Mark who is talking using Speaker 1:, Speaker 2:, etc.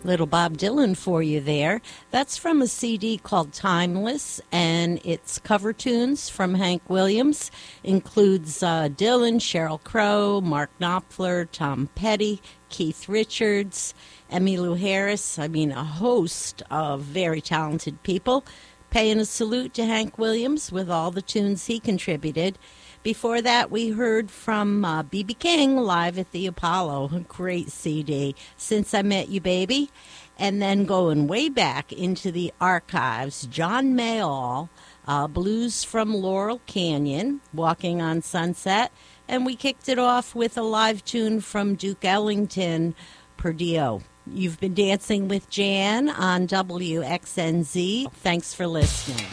Speaker 1: Little Bob Dylan for you there. That's from a CD called Timeless, and its cover tunes from Hank Williams includes Dylan, Sheryl Crow, Mark Knopfler, Tom Petty, Keith Richards, Emmylou Harris. I mean, a host of very talented people. Paying a salute to Hank Williams with all the tunes he contributed. Before that, we heard from B.B. King live at the Apollo. A great CD, Since I Met You, Baby. And then going way back into the archives, John Mayall, Blues from Laurel Canyon, Walking on Sunset. And we kicked it off with a live tune from Duke Ellington, Perdio. You've been dancing with Jan on WXNZ. Thanks for listening.